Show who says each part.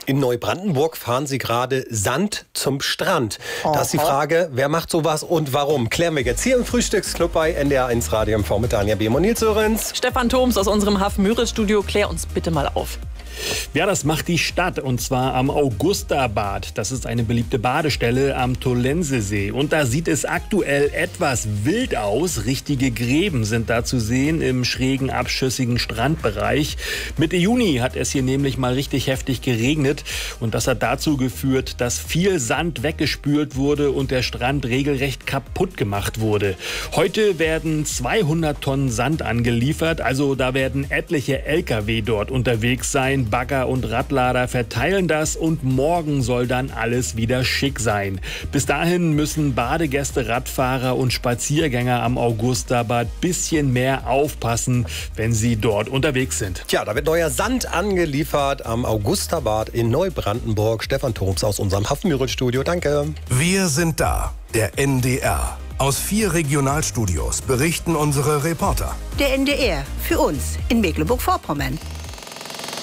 Speaker 1: In Neubrandenburg fahren Sie gerade Sand zum Strand. Da ist die Frage, wer macht sowas und warum? Klären wir jetzt hier im Frühstücksclub bei NDR1 Radio MV mit Danja Behm und Nils Sörensen.
Speaker 2: Stefan Thoms aus unserem Hafen-Müritz-Studio, klär uns bitte mal auf.
Speaker 3: Ja, das macht die Stadt, und zwar am Augustabad. Das ist eine beliebte Badestelle am Tollensesee. Und da sieht es aktuell etwas wild aus. Richtige Gräben sind da zu sehen im schrägen, abschüssigen Strandbereich. Mitte Juni hat es hier nämlich mal richtig heftig geregnet. Und das hat dazu geführt, dass viel Sand weggespült wurde und der Strand regelrecht kaputt gemacht wurde. Heute werden 200 Tonnen Sand angeliefert. Also da werden etliche LKW dort unterwegs sein. Bagger und Radlader verteilen das und morgen soll dann alles wieder schick sein. Bis dahin müssen Badegäste, Radfahrer und Spaziergänger am Augustabad bisschen mehr aufpassen, wenn sie dort unterwegs sind.
Speaker 1: Tja, da wird neuer Sand angeliefert am Augustabad in Neubrandenburg. Stefan Thoms aus unserem Hafen-Müritz-Studio. Danke.
Speaker 4: Wir sind da, der NDR. Aus 4 Regionalstudios berichten unsere Reporter.
Speaker 5: Der NDR, für uns in Mecklenburg-Vorpommern.